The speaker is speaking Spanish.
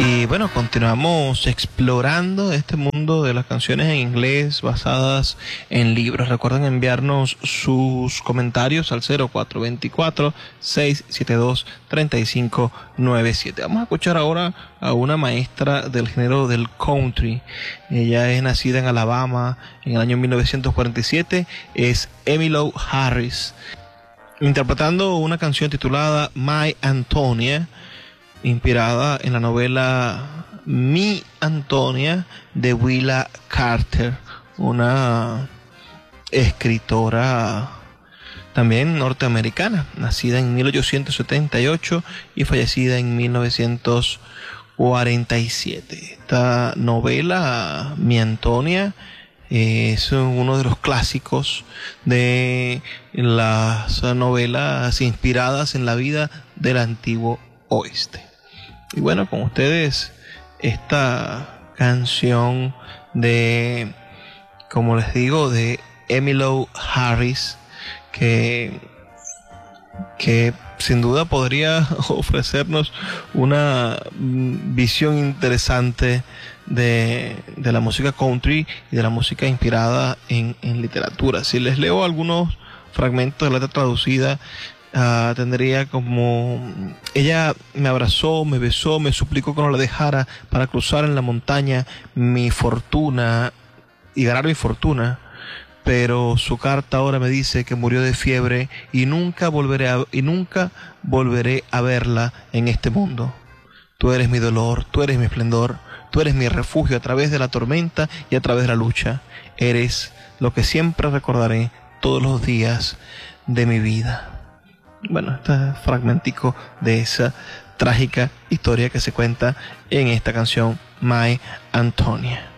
Y bueno, continuamos explorando este mundo de las canciones en inglés basadas en libros. Recuerden enviarnos sus comentarios al 0424-672-3597. Vamos a escuchar ahora a una maestra del género del country. Ella es nacida en Alabama en el año 1947. Es Emmylou Harris, interpretando una canción titulada My Antonia, inspirada en la novela Mi Antonia de Willa Carter, una escritora también norteamericana, nacida en 1878 y fallecida en 1947. Esta novela, Mi Antonia, es uno de los clásicos de las novelas inspiradas en la vida del antiguo oeste. Y bueno, con ustedes esta canción de, como les digo, de Emmylou Harris, que sin duda podría ofrecernos una visión interesante de la música country y de la música inspirada en literatura. Si les leo algunos fragmentos de la letra traducida, tendría como: ella me abrazó, me besó, me suplicó que no la dejara para cruzar en la montaña mi fortuna y ganar mi fortuna, pero su carta ahora me dice que murió de fiebre y nunca volveré a verla en este mundo. Tú eres mi dolor, tú eres mi esplendor, tú eres mi refugio a través de la tormenta y a través de la lucha. Eres lo que siempre recordaré todos los días de mi vida. Bueno, este es fragmentico de esa trágica historia que se cuenta en esta canción My Antonia.